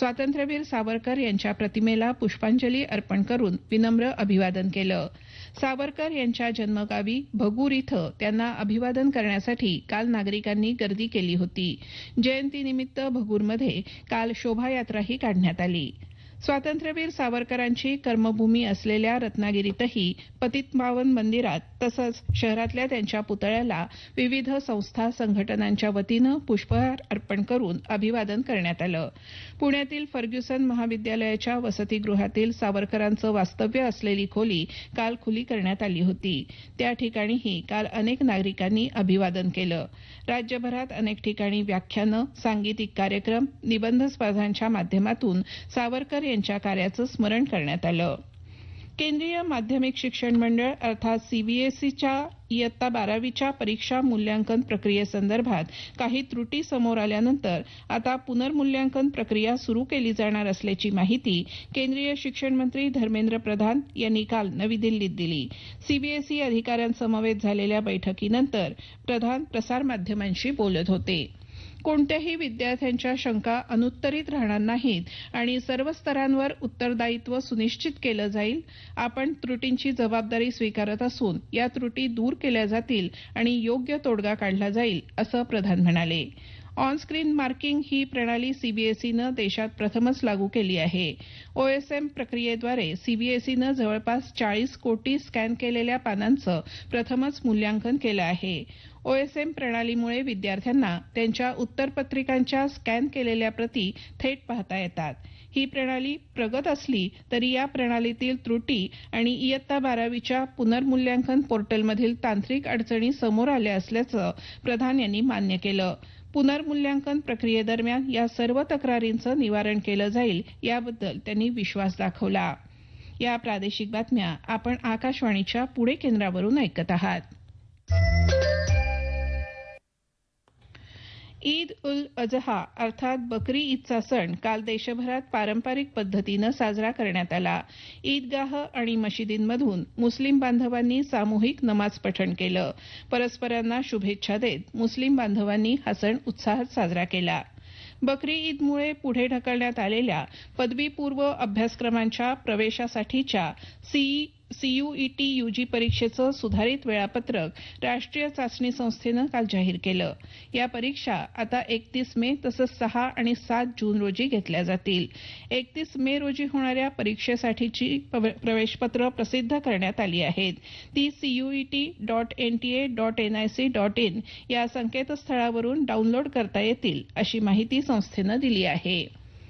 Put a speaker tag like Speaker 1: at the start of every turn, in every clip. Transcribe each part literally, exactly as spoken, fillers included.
Speaker 1: स्वातंत्र्यवीर सावरकर यांच्या प्रतिमेला पुष्पांजली अर्पण करून विनम्र अभिवादन केलं. सावरकर यांच्या जन्मगावी भगूर इथं त्यांना अभिवादन करण्यासाठी काल नागरिकांनी गर्दी केली होती. जयंतीनिमित्त भगूरमध्ये काल शोभायात्राही काढण्यात आली. स्वातंत्र्यवीर सावरकरांची कर्मभूमी असलेल्या रत्नागिरीतही पतितपावन मंदिरात तसंच शहरातल्या त्यांच्या पुतळ्याला विविध संस्था संघटनांच्या वतीनं पुष्पहार अर्पण करून अभिवादन करण्यात आलं. पुण्यातील फर्ग्युसन महाविद्यालयाच्या वसतिगृहातील सावरकरांचं वास्तव्य असलेली खोली काल खुली करण्यात आली होती. त्या ठिकाणीही काल अनेक नागरिकांनी अभिवादन केलं. राज्यभरात अनेक ठिकाणी व्याख्यानं, सांगीतिक कार्यक्रम, निबंध स्पर्धांच्या माध्यमातून सावरकर यांच्या कार्याचं स्मरण करण्यात आलं. केंद्रीय माध्यमिक शिक्षण मंडळ अर्थात सीबीएसईच्या इयत्ता बारावीच्या परीक्षा मूल्यांकन प्रक्रियेसंदर्भात काही त्रुटी समोर आल्यानंतर आता पुनर्मूल्यांकन प्रक्रिया सुरू केली जाणार असल्याची माहिती केंद्रीय शिक्षण मंत्री धर्मेंद्र प्रधान यांनी काल नवी दिल्लीत दिली. सीबीएसई अधिकाऱ्यांसमवेत झालेल्या बैठकीनंतर प्रधान प्रसारमाध्यमांशी बोलत होते. कोणत्याही विद्यार्थ्यांच्या शंका अनुत्तरित राहणार नाहीत आणि सर्व स्तरांवर उत्तरदायित्व सुनिश्चित केलं जाईल. आपण त्रुटींची जबाबदारी स्वीकारत असून या त्रुटी दूर केल्या जातील आणि योग्य तोडगा काढला जाईल असं प्रधान म्हणाले. ऑन स्क्रीन मार्किंग ही प्रणाली सीबीएसईनं देशात प्रथमच लागू केली आहे. ओएसएम प्रक्रियेद्वारे सीबीएसईनं जवळपास चाळीस कोटी स्कॅन केलेल्या पानांचं प्रथमच मूल्यांकन केलं आहे. ओएसएम प्रणालीमुळे विद्यार्थ्यांना त्यांच्या उत्तरपत्रिकांच्या स्कॅन केलेल्या प्रती थेट पाहता येतात. ही प्रणाली प्रगत असली तरी या प्रणालीतील त्रुटी आणि इयत्ता बारावीच्या पुनर्मूल्यांकन पोर्टलमधील तांत्रिक अडचणी समोर आल्या असल्याचं प्रधान यांनी मान्य केलं. पुनर्मूल्यांकन प्रक्रियेदरम्यान या सर्व तक्रारींचं निवारण केलं जाईल याबद्दल त्यांनी विश्वास दाखवला. या प्रादेशिक बातम्या आपण आकाशवाणीच्या पुणे केंद्रावरून ऐकत आहात. ईद उल अजहा अर्थात बकरी ईदचा सण काल देशभरात पारंपरिक पद्धतीनं साजरा करण्यात आला. ईदगाह आणि मशिदींमधून मुस्लिम बांधवांनी सामूहिक नमाज पठण केलं. परस्परांना शुभेच्छा देत मुस्लिम बांधवांनी हा सण उत्साहात साजरा केला. बकरी ईदमुळे पुढे ढकलण्यात आलेल्या पदवीपूर्व अभ्यासक्रमांच्या प्रवेशासाठीच्या सीई सीयूईटी यूजी परीक्षेचं सुधारित वेळापत्रक राष्ट्रीय चाचणी संस्थेनं काल जाहीर केलं. या परीक्षा आता एकतीस मे तसंच सहा आणि सात जून रोजी घेतल्या जातील. एकतीस मे रोजी होणाऱ्या परीक्षेसाठीची प्रवेशपत्र प्रसिद्ध करण्यात आली आहेत. ती CUET dot NTA dot NIC dot in या संकेतस्थळावरून डाऊनलोड करता येतील अशी माहिती संस्थेनं दिली आहे.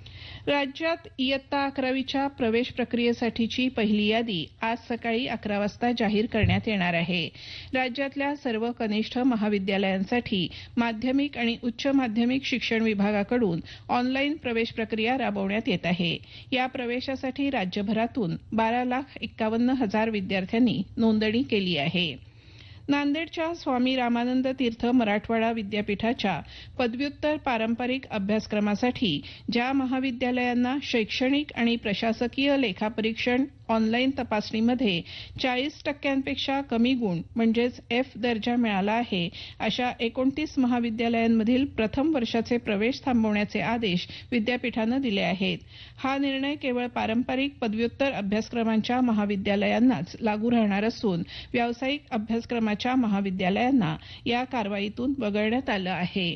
Speaker 1: राज्यात इयत्ता अकरावीच्या प्रवेश प्रक्रियेसाठीची पहिली यादी आज सकाळी अकरा वाजता जाहीर करण्यात येणार आहे. राज्यातल्या सर्व कनिष्ठ महाविद्यालयांसाठी माध्यमिक आणि उच्च माध्यमिक शिक्षण विभागाकडून ऑनलाईन प्रवेश प्रक्रिया राबवण्यात येत आहे. या प्रवेशासाठी राज्यभरातून बारा लाख एक्कावन्न हजार विद्यार्थ्यांनी नोंदणी केली आहे. नांदेडच्या स्वामी रामानंद तीर्थ मराठवाडा विद्यापीठाच्या पदव्युत्तर पारंपरिक अभ्यासक्रमासाठी ज्या महाविद्यालयांना शैक्षणिक आणि प्रशासकीय लेखापरीक्षण ऑनलाईन तपासणीमध्ये चाळीस टक्क्यांपेक्षा कमी गुण म्हणजेच एफ दर्जा मिळाला आहे अशा एकोणतीस महाविद्यालयांमधील प्रथम वर्षाचे प्रवेश थांबवण्याचे आदेश विद्यापीठानं दिले आहेत. हा निर्णय केवळ पारंपरिक पदव्युत्तर अभ्यासक्रमांच्या महाविद्यालयांनाच लागू राहणार असून व्यावसायिक अभ्यासक्रमाच्या महाविद्यालयांना या कारवाईतून वगळण्यात आलं आहे.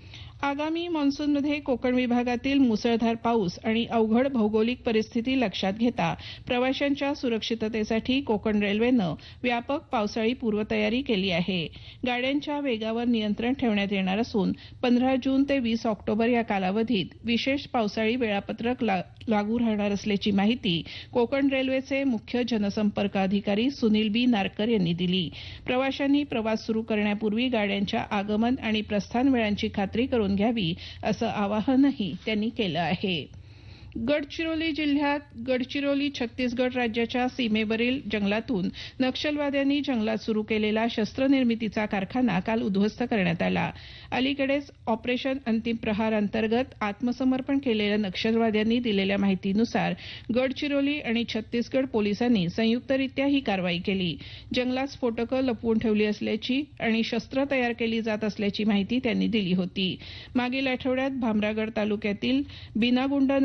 Speaker 1: आगामी मान्सूनमध्ये कोकण विभागातील मुसळधार पाऊस आणि अवघड भौगोलिक परिस्थिती लक्षात घेता प्रवाशांच्या सुरक्षिततेसाठी कोकण रेल्वेनं व्यापक पावसाळी पूर्वतयारी केली आहे. गाड्यांच्या वेगावर नियंत्रण ठेवण्यात येणार असून पंधरा जून ते वीस ऑक्टोबर या कालावधीत विशेष पावसाळी वेळापत्रक लागू राहणार असल्याची माहिती कोकण रेल्वेचे मुख्य जनसंपर्क अधिकारी सुनील बी नारकर यांनी दिली. प्रवाशांनी प्रवास सुरू करण्यापूर्वी गाड्यांच्या आगमन आणि प्रस्थान वेळांची खात्री करून घ्यावी असं आवाहनही त्यांनी केलं आहे. गडचिरोली जिल्ह्यात गडचिरोली छत्तीसगड राज्याच्या सीमेवरील जंगलातून नक्षलवाद्यांनी जंगलात सुरू केलेला शस्त्रनिर्मितीचा कारखाना काल उद्ध्वस्त करण्यात आला. अलीकडेच ऑपरेशन अंतिम प्रहार अंतर्गत आत्मसमर्पण केलेल्या नक्षलवाद्यांनी दिलेल्या माहितीनुसार गडचिरोली आणि छत्तीसगड पोलिसांनी संयुक्तरित्या ही कारवाई केली. जंगलात स्फोटकं लपवून ठेवली असल्याची आणि शस्त्र तयार केली जात असल्याची माहिती त्यांनी दिली होती. मागील आठवड्यात भामरागड तालुक्यातील बिनागुंडा